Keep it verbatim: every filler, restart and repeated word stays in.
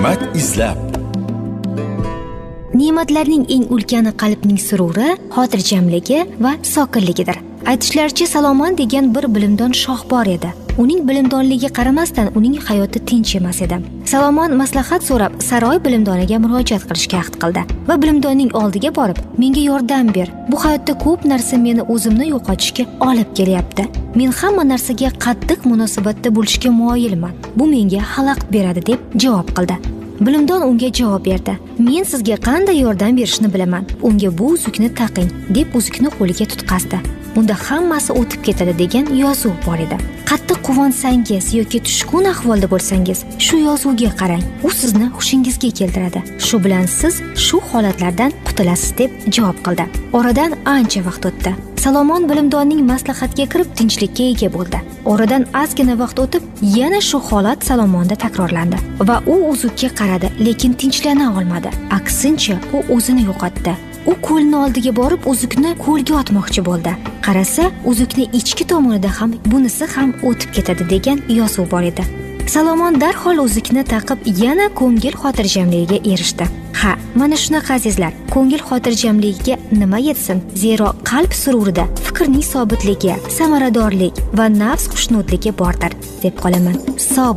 ne'mat izlab. Ne'matlarning eng ulkani qalbning sururi, xotirjamligi va sokinligidir. Aytishlaricha, Salomon degan bir bilimdon shoh bor edi. Uning bilimdonligiga qaramasdan uning hayoti tinch emas edi. Salomon maslahat so'rab saroy bilimdoniga murojaat qilishga ahd qildi va bilimdonning oldiga borib, "Menga yordam ber. Bu hayotda ko'p narsa meni o'zimni yo'qotishga olib kelyapti. Men hamma narsaga qattiq munosabatda bo'lishga moyilman. Bu menga xalaqit beradi" deb javob qildi. Bilimdon unga javob berdi: "Men sizga qanday yordam berishni bilaman. Unga bu uzukni taqing" deb uzukni qo'liga tutqazdi. Unda hammasi o'tib ketadi degan yozuv bor edi. Qattiq quvonsangiz yoki tushkun ahvolda bo'lsangiz, shu yozuvga qarang. U sizni hushingizga keltiradi. Shu bilan siz shu holatlardan qutulasiz deb javob qildi. Oradan ancha vaqt o'tdi. Salomon bilimdonning maslahatiga kirib tinchlikka ega bo'ldi. Oradan ozgina vaqt o'tib, yana shu holat Salomonda takrorlandi va u uzukka qaradi, lekin tinchlana olmadi. Aksincha, u o'zini yo'qotdi. U ko'lni oldiga borib uzukni ko'lga otmoqchi bo'ldi. Qarasa, uzukni ichki tomonida ham bunisi ham o'tib ketadi degan yozuv bor edi. Salomon darhol uzukni taqib yana ko'ngil xotirjamligiga erishdi. Ha, mana shunaqa azizlar, ko'ngil xotirjamligiga nima yetsin? Zero qalb sururida fikrning sobitligi, samaradorlik va nafs xushnudligi bordir, deb qolaman. Sog'